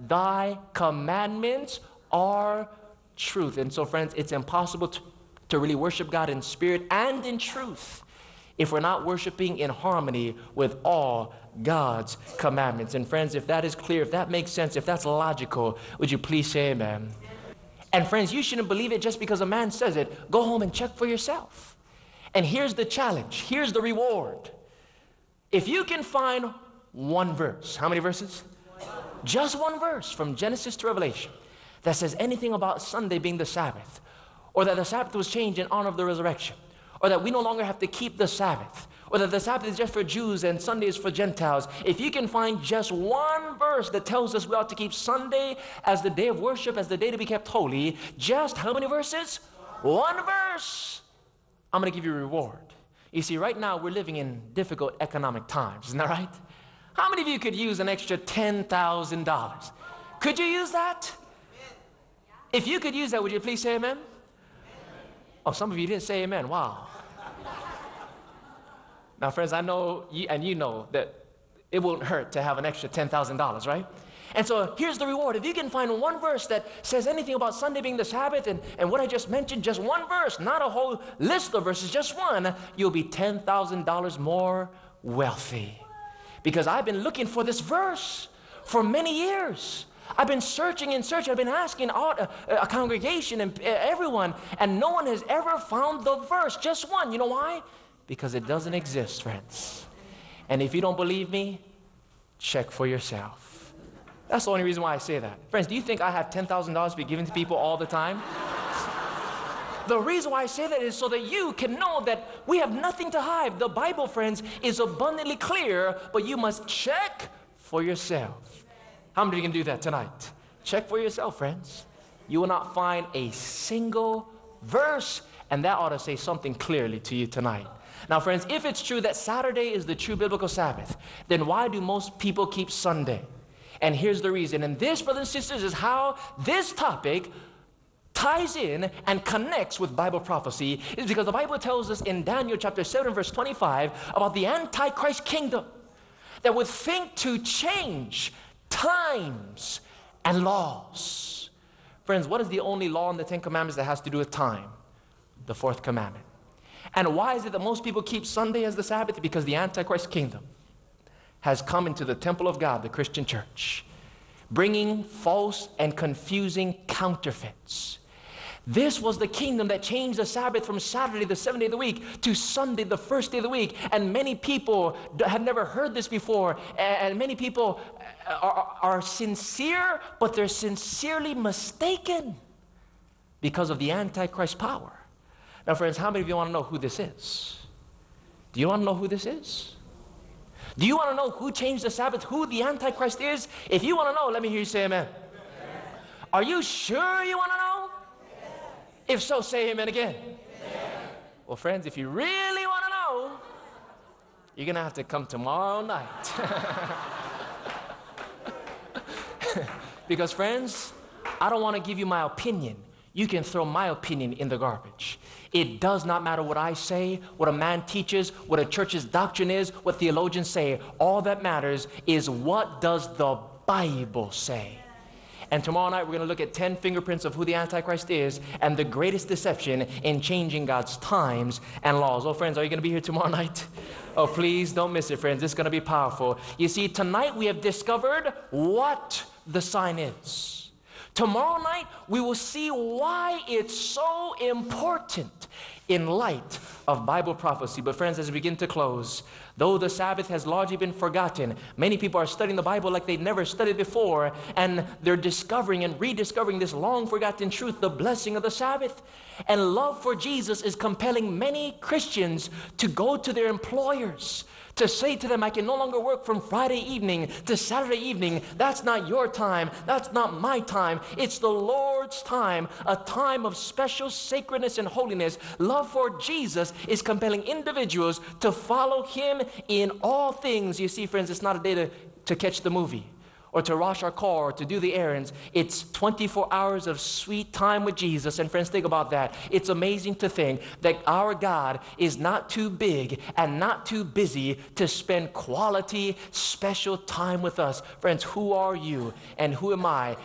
thy commandments are truth. And so, friends, it's impossible to really worship God in spirit and in truth if we're not worshiping in harmony with all God's commandments. And friends, if that is clear, if that makes sense, if that's logical, would you please say amen? And friends, you shouldn't believe it just because a man says it. Go home and check for yourself. And here's the challenge. Here's the reward. If you can find one verse, how many verses? Just one verse from Genesis to Revelation that says anything about Sunday being the Sabbath, or that the Sabbath was changed in honor of the resurrection, or that we no longer have to keep the Sabbath, or that the Sabbath is just for Jews and Sunday is for Gentiles. If you can find just one verse that tells us we ought to keep Sunday as the day of worship, as the day to be kept holy, just how many verses? One verse. I'm going to give you a reward. You see, right now we're living in difficult economic times, isn't that right? How many of you could use an extra $10,000? Could you use that? If you could use that, would you please say amen? Oh, some of you didn't say amen. Wow. Now, friends, I know, you know that it won't hurt to have an extra $10,000, right? And so here's the reward. If you can find one verse that says anything about Sunday being the Sabbath and what I just mentioned, just one verse, not a whole list of verses, just one, you'll be $10,000 more wealthy. Because I've been looking for this verse for many years. I've been searching and searching. I've been asking a congregation and everyone, and no one has ever found the verse, just one. You know why? Because it doesn't exist, friends. And if you don't believe me, check for yourself. That's the only reason why I say that. Friends, do you think I have $10,000 to be given to people all the time? The reason why I say that is so that you can know that we have nothing to hide. The Bible, friends, is abundantly clear, but you must check for yourself. How many of you can do that tonight? Check for yourself, friends. You will not find a single verse, and that ought to say something clearly to you tonight. Now, friends, if it's true that Saturday is the true biblical Sabbath, then why do most people keep Sunday? And here's the reason. And this, brothers and sisters, is how this topic ties in and connects with Bible prophecy, is because the Bible tells us in Daniel chapter 7, verse 25, about the Antichrist kingdom that would think to change times and laws. Friends, what is the only law in the Ten Commandments that has to do with time? The fourth commandment. And why is it that most people keep Sunday as the Sabbath? Because the Antichrist kingdom has come into the temple of God, the Christian church, bringing false and confusing counterfeits. This was the kingdom that changed the Sabbath from Saturday, the seventh day of the week, to Sunday, the first day of the week. And many people have never heard this before. And many people are sincere, but they're sincerely mistaken because of the Antichrist power. Now, friends, how many of you want to know who this is? Do you want to know who this is? Do you want to know who changed the Sabbath, who the Antichrist is? If you want to know, let me hear you say amen. Amen. Are you sure you want to know? Yes. If so, say amen again. Amen. Well, friends, if you really want to know, you're going to have to come tomorrow night. Because, friends, I don't want to give you my opinion. You can throw my opinion in the garbage. It does not matter what I say, what a man teaches, what a church's doctrine is, what theologians say. All that matters is what does the Bible say. And tomorrow night we're going to look at 10 fingerprints of who the Antichrist is and the greatest deception in changing God's times and laws. Oh, friends, are you going to be here tomorrow night? Oh, please don't miss it, friends. It's going to be powerful. You see, tonight we have discovered what the sign is. Tomorrow night, we will see why it's so important in light of Bible prophecy. But friends, as we begin to close, though the Sabbath has largely been forgotten, many people are studying the Bible like they've never studied before, and they're discovering and rediscovering this long-forgotten truth, the blessing of the Sabbath. And love for Jesus is compelling many Christians to go to their employers, to say to them, I can no longer work from Friday evening to Saturday evening. That's not your time. That's not my time. It's the Lord's time, a time of special sacredness and holiness. Love for Jesus is compelling individuals to follow him in all things. You see, friends, it's not a day to catch the movie or to wash our car or to do the errands. It's 24 hours of sweet time with Jesus. And friends, think about that. It's amazing to think that our God is not too big and not too busy to spend quality, special time with us. Friends, who are you and who am I